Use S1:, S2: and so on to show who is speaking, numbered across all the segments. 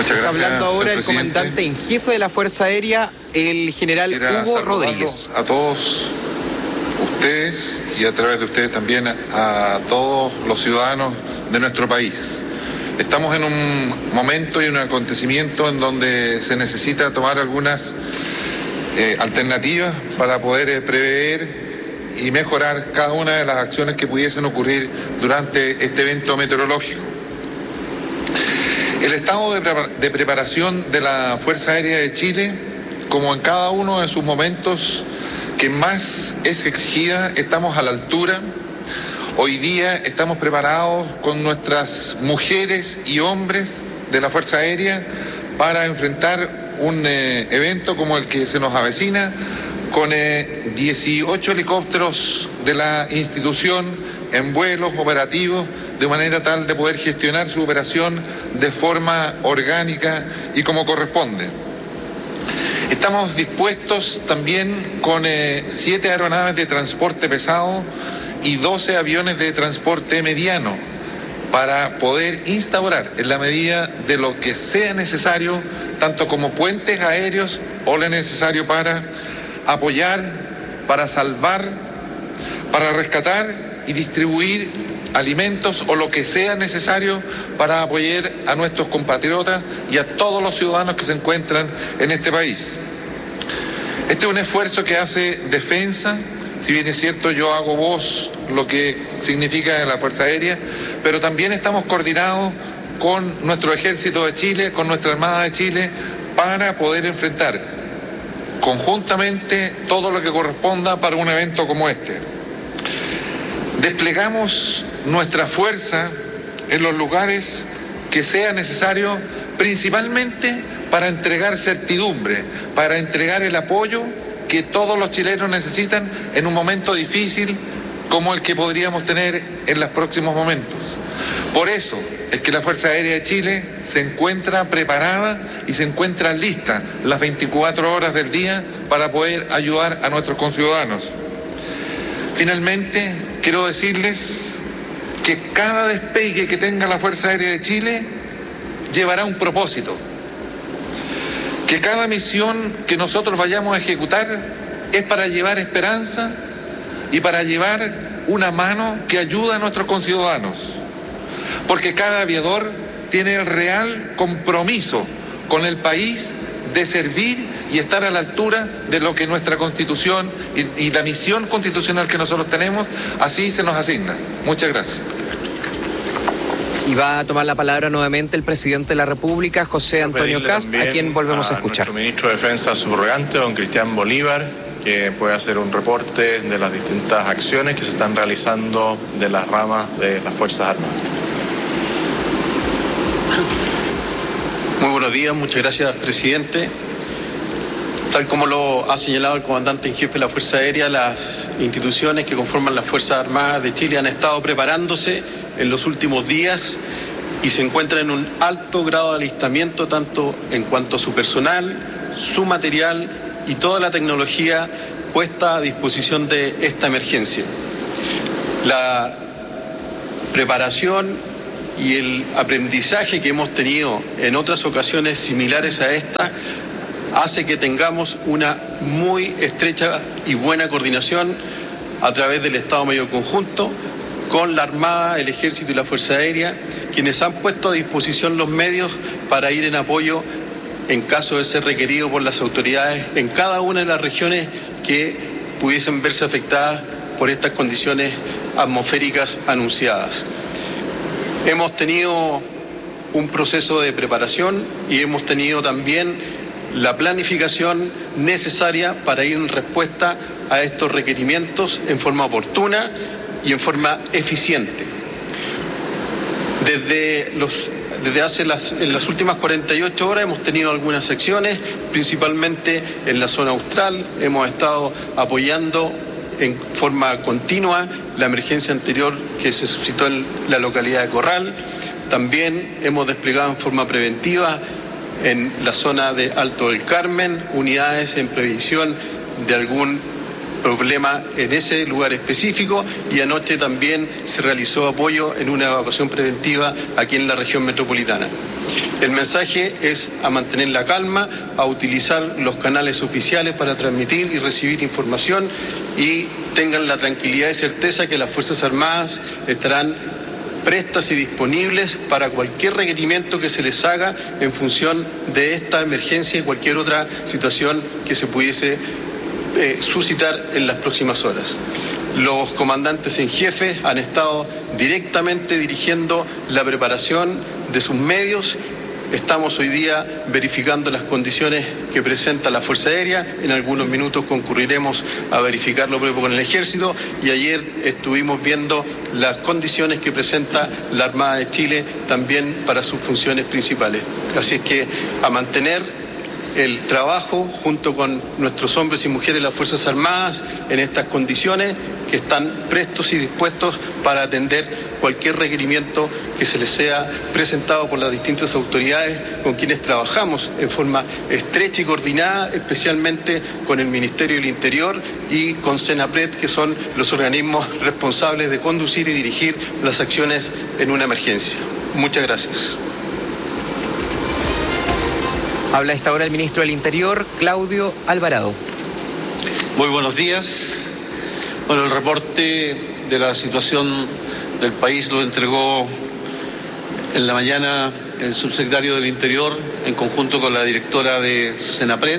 S1: Muchas gracias.
S2: Está hablando ahora el
S1: presidente.
S2: comandante en jefe de la Fuerza Aérea, el general Hugo Rodríguez.
S1: A todos ustedes y a través de ustedes también a todos los ciudadanos de nuestro país. Estamos en un momento y un acontecimiento en donde se necesita tomar algunas alternativas para poder prever y mejorar cada una de las acciones que pudiesen ocurrir durante este evento meteorológico. El estado de preparación de la Fuerza Aérea de Chile, como en cada uno de sus momentos que más es exigida, estamos a la altura. Hoy día estamos preparados con nuestras mujeres y hombres de la Fuerza Aérea para enfrentar un evento como el que se nos avecina, con 18 helicópteros de la institución en vuelos operativos, de manera tal de poder gestionar su operación de forma orgánica y como corresponde. Estamos dispuestos también con 7 aeronaves de transporte pesado y 12 aviones de transporte mediano para poder instaurar en la medida de lo que sea necesario, tanto como puentes aéreos o lo necesario para apoyar, para salvar, para rescatar y distribuir alimentos o lo que sea necesario para apoyar a nuestros compatriotas y a todos los ciudadanos que se encuentran en este país. Este es un esfuerzo que hace defensa. Si bien es cierto, yo hago voz lo que significa la Fuerza Aérea, pero también estamos coordinados con nuestro Ejército de Chile, con nuestra Armada de Chile, para poder enfrentar conjuntamente todo lo que corresponda para un evento como este. Desplegamos nuestra fuerza en los lugares que sea necesario, principalmente para entregar certidumbre, para entregar el apoyo que todos los chilenos necesitan en un momento difícil como el que podríamos tener en los próximos momentos. Por eso es que la Fuerza Aérea de Chile se encuentra preparada y se encuentra lista las 24 horas del día para poder ayudar a nuestros conciudadanos. Finalmente, quiero decirles que cada despegue que tenga la Fuerza Aérea de Chile llevará un propósito. Que cada misión que nosotros vayamos a ejecutar es para llevar esperanza y para llevar una mano que ayuda a nuestros conciudadanos. Porque cada aviador tiene el real compromiso con el país de servir y estar a la altura de lo que nuestra Constitución y la misión constitucional que nosotros tenemos, así se nos asigna. Muchas gracias.
S2: Y va a tomar la palabra nuevamente el presidente de la República, José Antonio Kast, a quien volvemos a escuchar.
S3: Nuestro ministro de Defensa subrogante, don Cristian Bolívar, que puede hacer un reporte de las distintas acciones que se están realizando de las ramas de las Fuerzas Armadas.
S4: Muy buenos días, muchas gracias, presidente. Tal como lo ha señalado el comandante en jefe de la Fuerza Aérea, las instituciones que conforman las Fuerzas Armadas de Chile han estado preparándose en los últimos días y se encuentran en un alto grado de alistamiento, tanto en cuanto a su personal, su material y toda la tecnología puesta a disposición de esta emergencia. La preparación y el aprendizaje que hemos tenido en otras ocasiones similares a esta hace que tengamos una muy estrecha y buena coordinación a través del Estado Mayor Conjunto con la Armada, el Ejército y la Fuerza Aérea, quienes han puesto a disposición los medios para ir en apoyo en caso de ser requerido por las autoridades en cada una de las regiones que pudiesen verse afectadas por estas condiciones atmosféricas anunciadas. Hemos tenido un proceso de preparación y hemos tenido también la planificación necesaria para ir en respuesta a estos requerimientos en forma oportuna y en forma eficiente. En las últimas 48 horas hemos tenido algunas acciones, principalmente en la zona austral. Hemos estado apoyando en forma continua la emergencia anterior que se suscitó en la localidad de Corral. También hemos desplegado en forma preventiva en la zona de Alto del Carmen unidades en previsión de algún problema en ese lugar específico, y anoche también se realizó apoyo en una evacuación preventiva aquí en la región metropolitana. El mensaje es a mantener la calma, a utilizar los canales oficiales para transmitir y recibir información, y tengan la tranquilidad y certeza que las Fuerzas Armadas estarán prestas y disponibles para cualquier requerimiento que se les haga en función de esta emergencia y cualquier otra situación que se pudiese suscitar en las próximas horas. Los comandantes en jefe han estado directamente dirigiendo la preparación de sus medios. Estamos hoy día verificando las condiciones que presenta la Fuerza Aérea. En algunos minutos concurriremos a verificar lo propio con el Ejército, y ayer estuvimos viendo las condiciones que presenta la Armada de Chile también para sus funciones principales. Así es que a mantener el trabajo junto con nuestros hombres y mujeres de las Fuerzas Armadas en estas condiciones, que están prestos y dispuestos para atender cualquier requerimiento que se les sea presentado por las distintas autoridades con quienes trabajamos en forma estrecha y coordinada, especialmente con el Ministerio del Interior y con Senapred, que son los organismos responsables de conducir y dirigir las acciones en una emergencia. Muchas gracias.
S2: Habla a esta hora el ministro del Interior, Claudio Alvarado.
S5: Muy buenos días. Bueno, el reporte de la situación del país lo entregó en la mañana el subsecretario del Interior en conjunto con la directora de Senapred.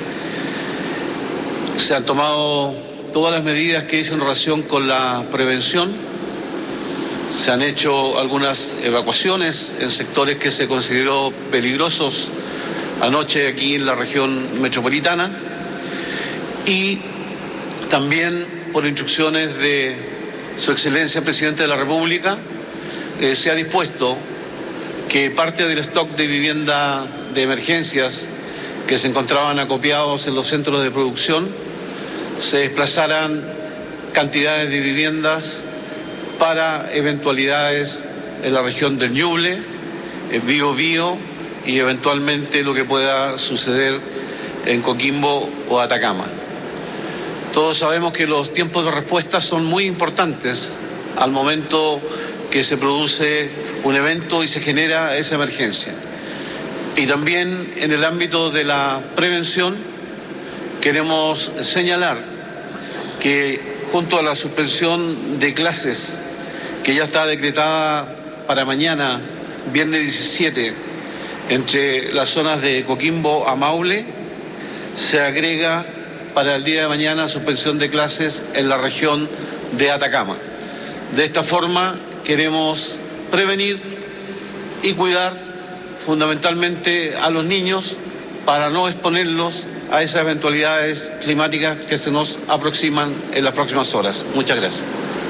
S5: Se han tomado todas las medidas que hice en relación con la prevención. Se han hecho algunas evacuaciones en sectores que se consideró peligrosos anoche aquí en la región metropolitana, y también por instrucciones de Su Excelencia Presidente de la República se ha dispuesto que parte del stock de vivienda de emergencias que se encontraban acopiados en los centros de producción se desplazaran cantidades de viviendas para eventualidades en la región del Ñuble, Biobío, y eventualmente lo que pueda suceder en Coquimbo o Atacama. Todos sabemos que los tiempos de respuesta son muy importantes al momento que se produce un evento y se genera esa emergencia. Y también en el ámbito de la prevención queremos señalar que junto a la suspensión de clases que ya está decretada para mañana, viernes 17, entre las zonas de Coquimbo a Maule, se agrega para el día de mañana suspensión de clases en la región de Atacama. De esta forma queremos prevenir y cuidar fundamentalmente a los niños para no exponerlos a esas eventualidades climáticas que se nos aproximan en las próximas horas. Muchas gracias.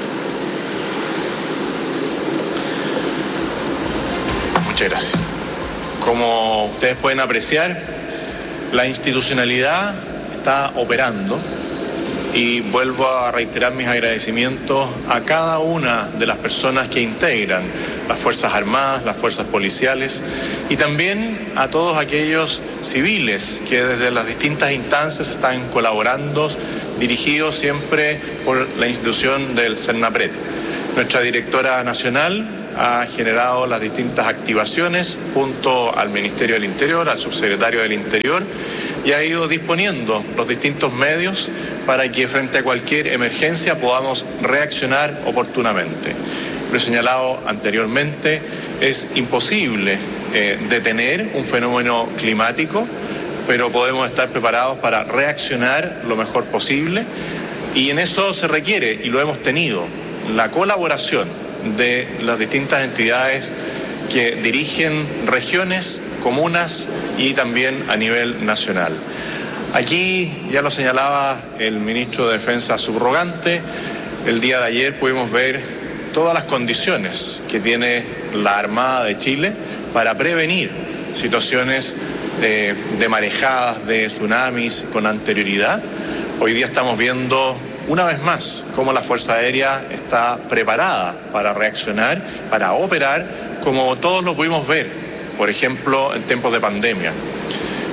S3: Muchas gracias. Como ustedes pueden apreciar, la institucionalidad está operando, y vuelvo a reiterar mis agradecimientos a cada una de las personas que integran las Fuerzas Armadas, las Fuerzas Policiales, y también a todos aquellos civiles que desde las distintas instancias están colaborando, dirigidos siempre por la institución del Senapred. Nuestra directora nacional ha generado las distintas activaciones junto al Ministerio del Interior, al subsecretario del Interior, y ha ido disponiendo los distintos medios para que frente a cualquier emergencia podamos reaccionar oportunamente. Lo he señalado anteriormente, es imposible detener un fenómeno climático, pero podemos estar preparados para reaccionar lo mejor posible, y en eso se requiere, y lo hemos tenido, la colaboración de las distintas entidades que dirigen regiones, comunas y también a nivel nacional. Aquí ya lo señalaba el ministro de Defensa subrogante, el día de ayer pudimos ver todas las condiciones que tiene la Armada de Chile para prevenir situaciones de marejadas, de tsunamis con anterioridad. Hoy día estamos viendo una vez más cómo la Fuerza Aérea está preparada para reaccionar, para operar, como todos lo pudimos ver, por ejemplo, en tiempos de pandemia.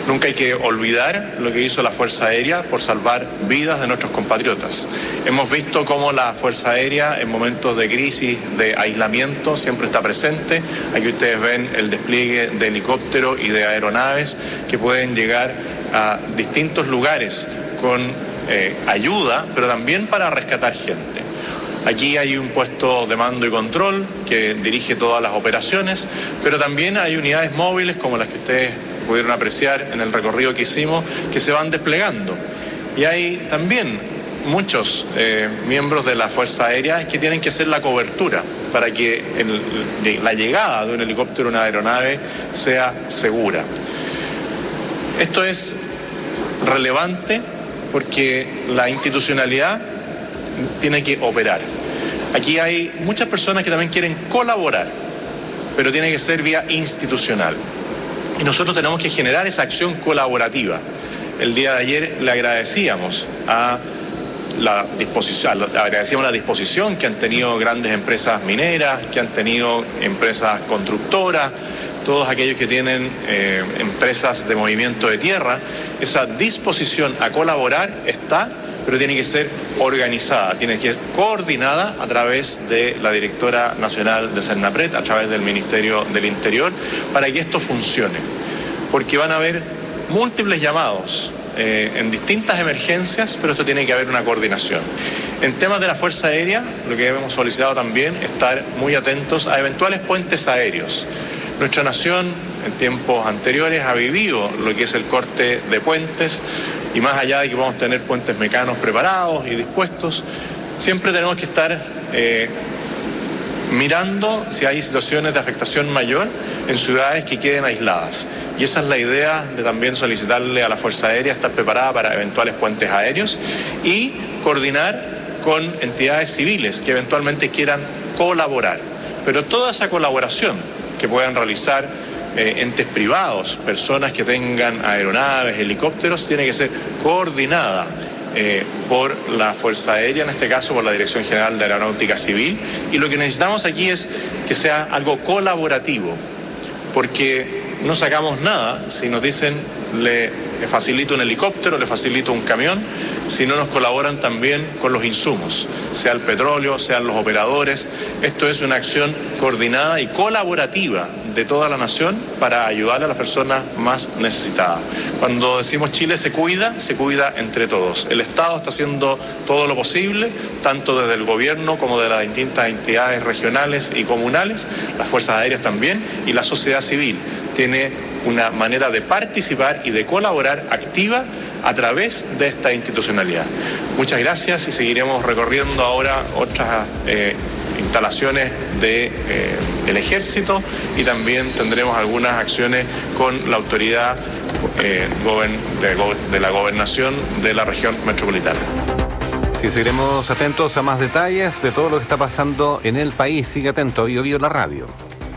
S3: Nunca hay que olvidar lo que hizo la Fuerza Aérea por salvar vidas de nuestros compatriotas. Hemos visto cómo la Fuerza Aérea en momentos de crisis, de aislamiento, siempre está presente. Aquí ustedes ven el despliegue de helicópteros y de aeronaves que pueden llegar a distintos lugares con ayuda, pero también para rescatar gente. Aquí hay un puesto de mando y control que dirige todas las operaciones, pero también hay unidades móviles como las que ustedes pudieron apreciar en el recorrido que hicimos, que se van desplegando. Y hay también muchos miembros de la Fuerza Aérea que tienen que hacer la cobertura para que la llegada de un helicóptero o una aeronave sea segura. Esto es relevante porque la institucionalidad tiene que operar. Aquí hay muchas personas que también quieren colaborar, pero tiene que ser vía institucional. Y nosotros tenemos que generar esa acción colaborativa. El día de ayer le agradecíamos la disposición que han tenido grandes empresas mineras, que han tenido empresas constructoras, todos aquellos que tienen empresas de movimiento de tierra. Esa disposición a colaborar está, pero tiene que ser organizada, tiene que ser coordinada a través de la directora nacional de Senapred, a través del Ministerio del Interior, para que esto funcione. Porque van a haber múltiples llamados en distintas emergencias, pero esto tiene que haber una coordinación. En temas de la Fuerza Aérea, lo que hemos solicitado también es estar muy atentos a eventuales puentes aéreos. Nuestra nación en tiempos anteriores ha vivido lo que es el corte de puentes, y más allá de que vamos a tener puentes mecanos preparados y dispuestos, siempre tenemos que estar mirando si hay situaciones de afectación mayor en ciudades que queden aisladas. Y esa es la idea de también solicitarle a la Fuerza Aérea estar preparada para eventuales puentes aéreos y coordinar con entidades civiles que eventualmente quieran colaborar. Pero toda esa colaboración que puedan realizar entes privados, personas que tengan aeronaves, helicópteros, tiene que ser coordinada por la Fuerza Aérea, en este caso por la Dirección General de Aeronáutica Civil, y lo que necesitamos aquí es que sea algo colaborativo, porque no sacamos nada si nos dicen le facilito un helicóptero, le facilito un camión, si no nos colaboran también con los insumos, sea el petróleo, sean los operadores. Esto es una acción coordinada y colaborativa de toda la nación para ayudarle a las personas más necesitadas. Cuando decimos Chile se cuida entre todos. El Estado está haciendo todo lo posible, tanto desde el gobierno como de las distintas entidades regionales y comunales, las fuerzas aéreas también, y la sociedad civil tiene una manera de participar y de colaborar activa a través de esta institucionalidad. Muchas gracias y seguiremos recorriendo ahora otras instalaciones del Ejército, y también tendremos algunas acciones con la autoridad de la gobernación de la región metropolitana.
S6: Sí, seguiremos atentos a más detalles de todo lo que está pasando en el país. Sigue atento a Bio la radio.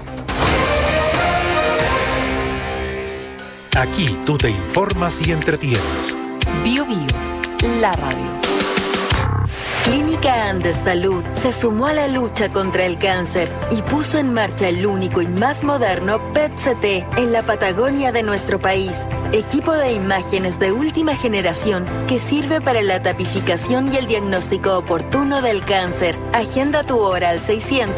S7: Aquí tú te informas y entretienes.
S8: Bio, la radio.
S9: Clínica Andes Salud se sumó a la lucha contra el cáncer y puso en marcha el único y más moderno PET-CT en la Patagonia de nuestro país. Equipo de imágenes de última generación que sirve para la tipificación y el diagnóstico oportuno del cáncer. Agenda tu hora al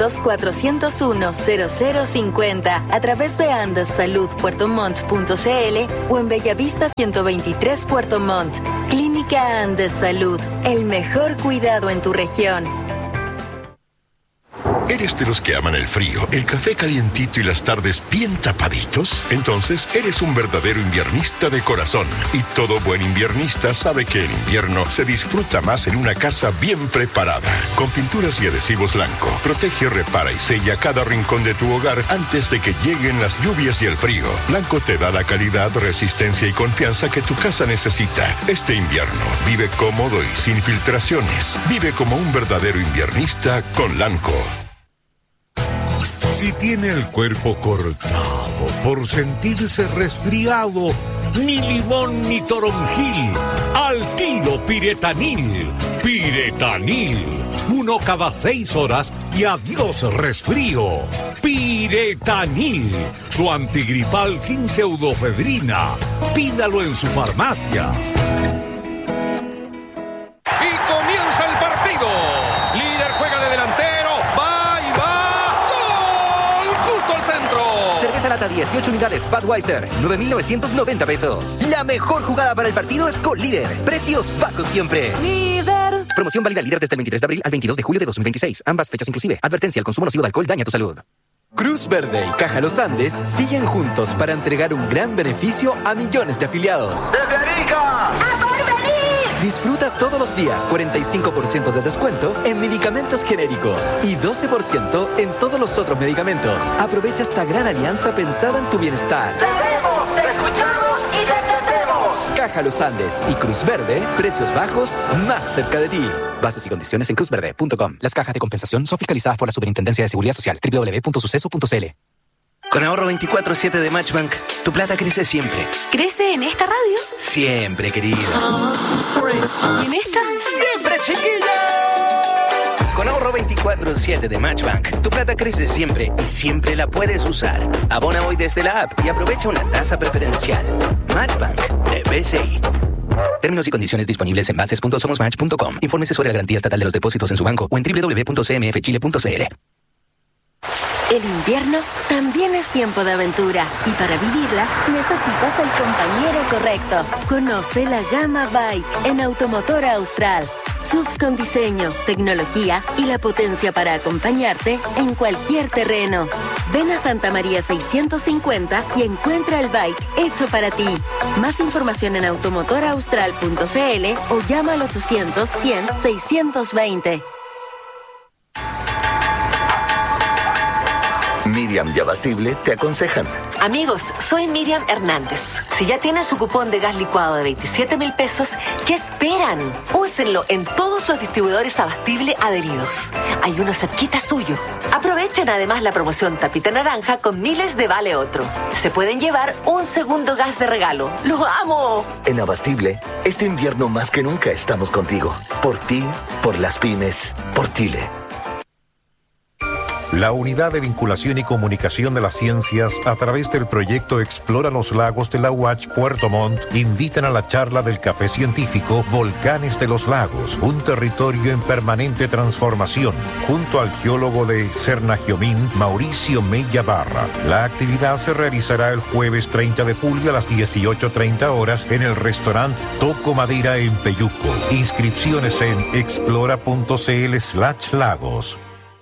S9: 600-401-0050 a través de andessaludpuertomont.cl o en Bellavista 123 Puerto Montt. Clínica Andes Salud, el mejor cuidado en tu región.
S10: ¿Eres de los que aman el frío, el café calientito y las tardes bien tapaditos? Entonces eres un verdadero inviernista de corazón. Y todo buen inviernista sabe que el invierno se disfruta más en una casa bien preparada. Con pinturas y adhesivos Lanco, protege, repara y sella cada rincón de tu hogar antes de que lleguen las lluvias y el frío. Lanco te da la calidad, resistencia y confianza que tu casa necesita. Este invierno vive cómodo y sin filtraciones. Vive como un verdadero inviernista con Lanco.
S7: Si tiene el cuerpo cortado por sentirse resfriado, ni limón ni toronjil, al tiro Piretanil. Piretanil, 1 cada 6 horas y adiós resfrío. Piretanil, su antigripal sin pseudofedrina. Pídalo en su farmacia.
S11: Y comienza el partido. Líder juega de delantero. Va y va. ¡Gol! Justo al centro.
S12: Cerveza lata 18 unidades Budweiser, 9,990 pesos. La mejor jugada para el partido es con Líder. Precios bajos siempre.
S13: Líder.
S12: Promoción válida Líder desde el 23 de abril al 22 de julio de 2026. Ambas fechas inclusive. Advertencia: el consumo nocivo de alcohol daña tu salud.
S14: Cruz Verde y Caja Los Andes siguen juntos para entregar un gran beneficio a millones de afiliados.
S15: ¡Desde Arica! ¡A Porvenir!
S14: Disfruta todos los días 45% de descuento en medicamentos genéricos y 12% en todos los otros medicamentos. Aprovecha esta gran alianza pensada en tu bienestar.
S15: ¡Te vemos, te escuchamos y te entendemos!
S14: Caja Los Andes y Cruz Verde, precios bajos más cerca de ti. Bases y condiciones en cruzverde.com. Las cajas de compensación son fiscalizadas por la Superintendencia de Seguridad Social. www.suceso.cl.
S16: Con ahorro 24/7 de Matchbank, tu plata crece siempre.
S8: ¿Crece en esta radio?
S16: Siempre, querido.
S8: ¿Y en esta?
S16: ¡Siempre, chiquilla! Con ahorro 24/7 de Matchbank, tu plata crece siempre y siempre la puedes usar. Abona hoy desde la app y aprovecha una tasa preferencial. Matchbank de BCI. Términos y condiciones disponibles en bases.somosmatch.com. Infórmese sobre la garantía estatal de los depósitos en su banco o en www.cmfchile.cl.
S9: El invierno también es tiempo de aventura y para vivirla necesitas el compañero correcto. Conoce la gama Bike en Automotor Austral. SUVs con diseño, tecnología y la potencia para acompañarte en cualquier terreno. Ven a Santa María 650 y encuentra el bike hecho para ti. Más información en automotoraustral.cl o llama al 800-100-620.
S17: Miriam y Abastible te aconsejan.
S18: Amigos, soy Miriam Hernández. Si ya tienen su cupón de gas licuado de 27,000 pesos, ¿qué esperan? Úsenlo en todos los distribuidores Abastible adheridos. Hay uno cerquita suyo. Aprovechen además la promoción Tapita Naranja con miles de vale otro. Se pueden llevar un segundo gas de regalo. ¡Lo amo!
S17: En Abastible, este invierno más que nunca estamos contigo. Por ti, por las pymes, por Chile.
S19: La Unidad de Vinculación y Comunicación de las Ciencias, a través del proyecto Explora los Lagos de la UACH Puerto Montt, invitan a la charla del café científico Volcanes de los Lagos, un territorio en permanente transformación, junto al geólogo de Cernagiomín, Mauricio Mella Barra. La actividad se realizará el jueves 30 de julio a las 18:30 horas en el restaurante Toco Madera en Peyuco. Inscripciones en explora.cl/lagos.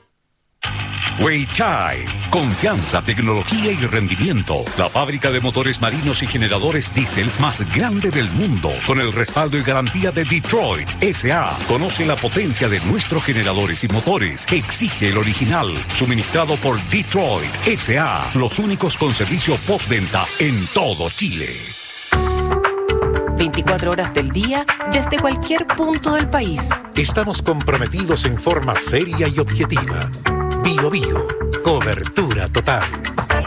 S7: Weichai, confianza, tecnología y rendimiento. La fábrica de motores marinos y generadores diésel más grande del mundo, con el respaldo y garantía de Detroit S.A. Conoce la potencia de nuestros generadores y motores. Exige el original, suministrado por Detroit S.A. Los únicos con servicio postventa en todo Chile.
S8: 24 horas del día, desde cualquier punto del país.
S20: Estamos comprometidos en forma seria y objetiva. Bio Bio, cobertura total.